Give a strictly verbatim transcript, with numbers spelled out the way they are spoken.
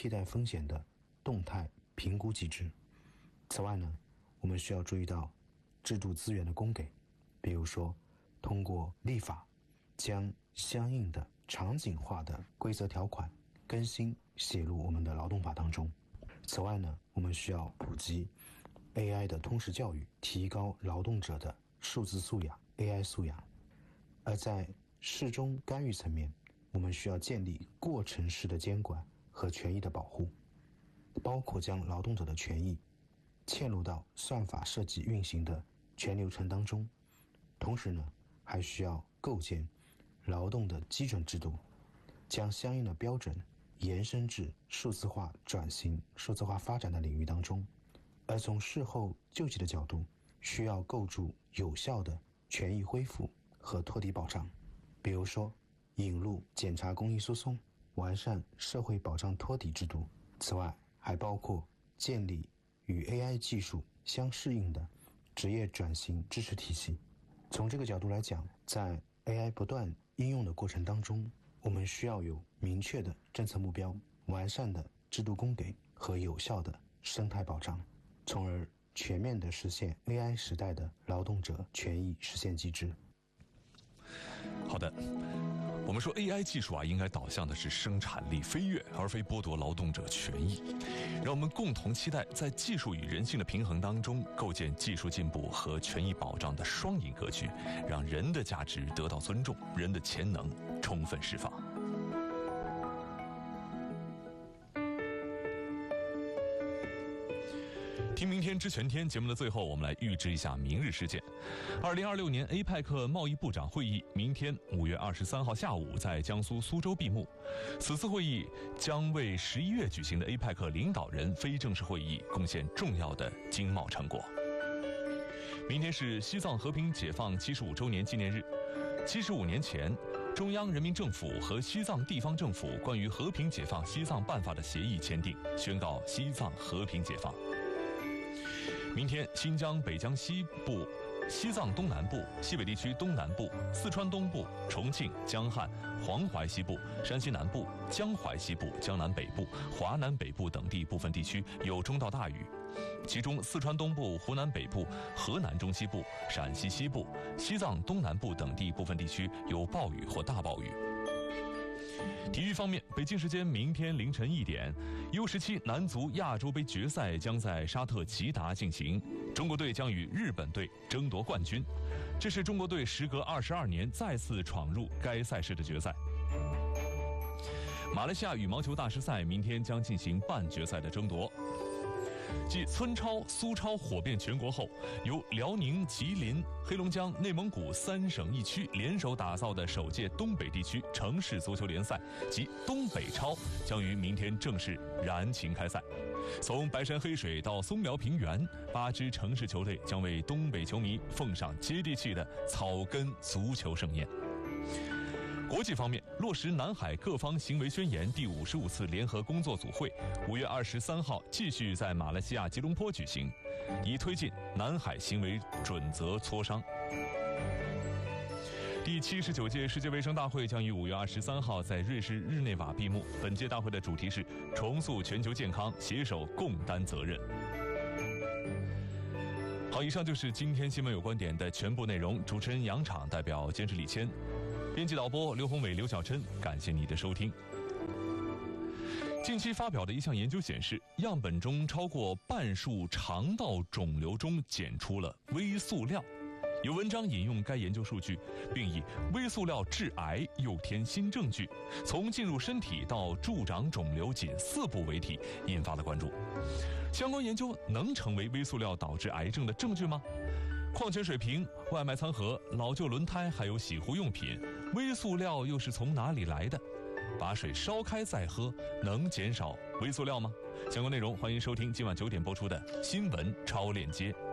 替代风险的动态评估机制。此外呢，我们需要注意到制度资源的供给，比如说通过立法将相应的场景化的规则条款更新写入我们的劳动法当中。此外呢，我们需要普及 A I 的通识教育，提高劳动者的数字素养 A I 素养。而在事中干预层面，我们需要建立过程式的监管和权益的保护，包括将劳动者的权益嵌入到算法设计运行的全流程当中。同时呢，还需要构建劳动的基准制度，将相应的标准延伸至数字化转型、数字化发展的领域当中。而从事后救济的角度，需要构筑有效的权益恢复和托底保障，比如说引入检察公益诉讼，完善社会保障托底制度。此外，还包括建立与 A I 技术相适应的职业转型支持体系。从这个角度来讲，在 A I 不断应用的过程当中，我们需要有明确的政策目标、完善的制度供给和有效的生态保障，从而全面地实现 A I 时代的劳动者权益实现机制。 好的，我们说 A I 技术啊，应该导向的是生产力飞跃，而非剥夺劳动者权益。让我们共同期待，在技术与人性的平衡当中，构建技术进步和权益保障的双赢格局，让人的价值得到尊重，人的潜能充分释放。听明天知全天节目的最后，我们来预知一下明日事件。二零二六年 A P E C 贸易部长会议明天五月二十三号下午在江苏苏州闭幕。此次会议将为十一月举行的 A P E C 领导人非正式会议贡献重要的经贸成果。明天是西藏和平解放七十五周年纪念日。七十五年前，中央人民政府和西藏地方政府关于和平解放西藏办法的协议签订，宣告西藏和平解放。明天，新疆北江西部、西藏东南部、西北地区东南部、四川东部、重庆、江汉、黄淮西部、山西南部、江淮西部、江南北部、华南北部等地部分地区有中到大雨，其中四川东部、湖南北部、河南中西部、陕西西部、西藏东南部等地部分地区有暴雨或大暴雨。体育方面，北京时间明天凌晨一点 ，U 十七 男足亚洲杯决赛将在沙特吉达进行，中国队将与日本队争夺冠军。这是中国队时隔二十二年再次闯入该赛事的决赛。马来西亚羽毛球大师赛明天将进行半决赛的争夺。继村超、苏超火遍全国后，由辽宁、吉林、黑龙江、内蒙古三省一区联手打造的首届东北地区城市足球联赛及东北超将于明天正式燃情开赛。从白山黑水到松苗平原，八支城市球队将为东北球迷奉上接地气的草根足球盛宴。国际方面，落实南海各方行为宣言第五十五次联合工作组会五月二十三号继续在马来西亚吉隆坡举行，以推进南海行为准则磋商。第七十九届世界卫生大会将于五月二十三号在瑞士日内瓦闭幕。本届大会的主题是重塑全球健康，携手共担责任。好，以上就是今天新闻有观点的全部内容。主持人杨昶，代表监制李谦，编辑导播刘宏伟、刘晓琛，感谢你的收听。近期发表的一项研究显示，样本中超过半数肠道肿瘤中检出了微塑料。有文章引用该研究数据，并以微塑料致癌又添新证据，从进入身体到助长肿瘤仅四步为题，引发了关注。相关研究能成为微塑料导致癌症的证据吗？矿泉水瓶、外卖餐盒、老旧轮胎还有洗护用品，微塑料又是从哪里来的？把水烧开再喝，能减少微塑料吗？相关内容欢迎收听今晚九点播出的新闻超链接。